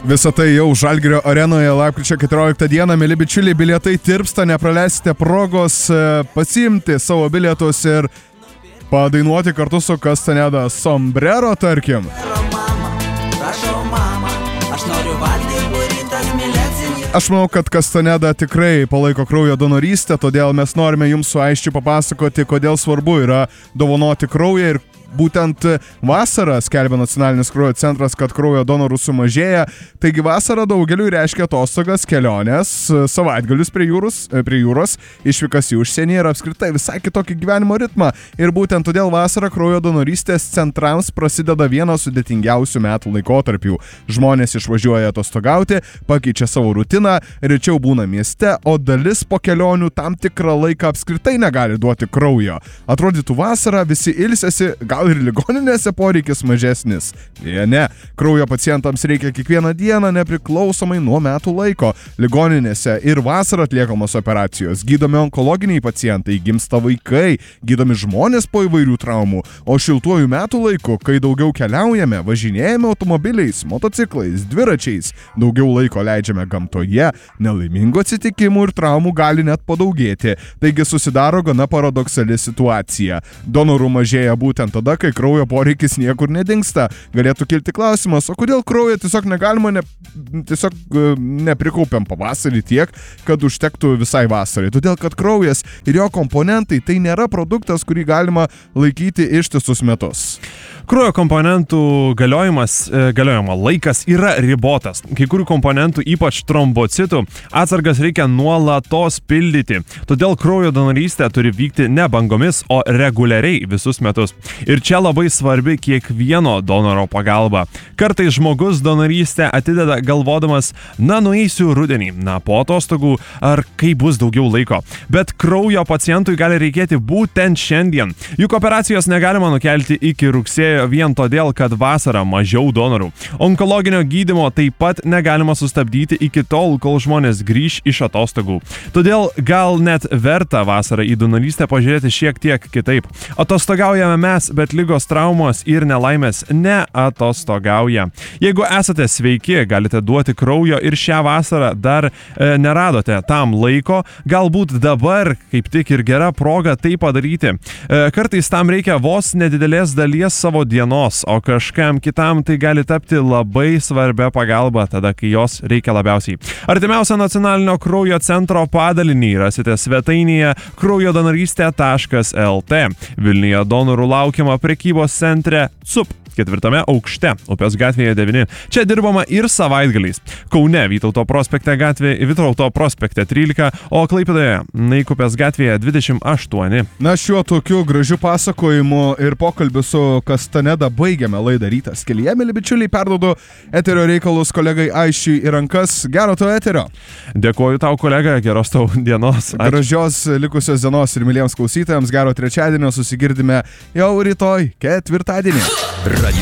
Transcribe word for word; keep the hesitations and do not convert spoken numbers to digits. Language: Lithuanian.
Visą tai jau Žalgirio arenoje lapkričio keturioliktą dieną, mėly bičiuliai, bilietai tirpsta, nepraleisite progos pasiimti savo bilietus ir padainuoti kartu su Castaneda Sombrero, tarkim. Aš manau, kad Castaneda tikrai palaiko kraujo donorystę, todėl mes norime jums su aiškiai papasakoti, kodėl svarbu yra dovanoti kraują ir būtent vasarą skelbia Nacionalinis kraujo centras, kad kraujo donorų sumažėja. Taigi vasara daugeliui reiškia atostogas, keliones, savaitgalius prie jūros, prie jūros, išvykas į užsienį ir apskritai visai kitokį gyvenimo ritmą. Ir būtent todėl vasarą kraujo donorystės centrams prasideda vienas sudėtingiausių metų laikotarpių. Žmonės išvažiuoja atostogauti, pakeičia savo rutiną, rečiau būna mieste, o dalis po kelionių tam tikrą laiką apskritai negali duoti kraujo. Atrodytų vasarą visi ilsėsi, gal ir ligoninėse poreikis mažesnis. Jie ne. Kraujo pacientams reikia kiekvieną dieną nepriklausomai nuo metų laiko. Ligoninėse ir vasarą atliekamos operacijos. Gydomi onkologiniai pacientai, gimsta vaikai, gydomi žmonės po įvairių traumų. O šiltuoju metų laiku, kai daugiau keliaujame, važinėjame automobiliais, motociklais, dviračiais, daugiau laiko leidžiame gamtoje, nelaimingų atsitikimų ir traumų gali net padaugėti. Taigi susidaro gana paradoksali situacija. Donorų mažėja būtent tada, kai kraujo poreikis niekur nedingsta. Galėtų kilti klausimas, o kodėl kraujo tiesiog negalima, ne, tiesiog neprikaupiam pavasarį tiek, kad užtektų visai vasarai. Todėl, kad kraujas ir jo komponentai tai nėra produktas, kurį galima laikyti ištisus metus. Kraujo komponentų galiojimas, galiojimo laikas yra ribotas. Kai kurių komponentų, ypač trombocitų, atsargas reikia nuolatos pildyti. Todėl kraujo donorystė turi vykti ne bangomis, o reguliariai visus metus. Ir čia labai svarbi kiekvieno donoro pagalba. Kartais žmogus donorystę atideda galvodamas, na, nueisiu rudenį, na, po atostogų, ar kai bus daugiau laiko. Bet kraujo pacientui gali reikėti būtent šiandien. Juk operacijos negalima nukelti iki rugsėjo vien todėl, kad vasarą mažiau donorų. Onkologinio gydymo taip pat negalima sustabdyti iki tol, kol žmonės grįš iš atostogų. Todėl gal net verta vasarą į donorystę pažiūrėti šiek tiek kitaip. Atostogaujame mes, bet ligos, traumos ir nelaimės neatostogauja. Jeigu esate sveiki, galite duoti kraujo ir šią vasarą dar e, neradote tam laiko, galbūt dabar kaip tik ir gera proga tai padaryti. E, kartais tam reikia vos nedidelės dalies savo dienos, o kažkam kitam tai gali tapti labai svarbia pagalba tada, kai jos reikia labiausiai. Artimiausią Nacionalinio kraujo centro padalinį rasite svetainėje kraujodonorystė taškas el tė. Vilniuje donorų laukiama prekybos centre C U P ketvirtame aukšte, Upės gatvėje devyni. Čia dirbama ir savaitgaliais. Kaune Vytauto prospekte gatvėje, Vytauto prospekte trylika, o Klaipėdoje Naikupės gatvėje dvidešimt aštuoni. Na, šiuo tokiu gražiu pasakojimu ir pokalbiu su Castaneda baigiame laidą Rytas kelyje, mėly bičiuliai, perduodu eterio reikalus kolegai Aišiui į rankas. Gero tau eterio. Dėkuoju tau, kolega, geros tau dienos. Ačiū. Gražios likusios dienos ir myliems klausytojams, gero trečiadienio, susigirdime jau rytoj, ketvirtadienį.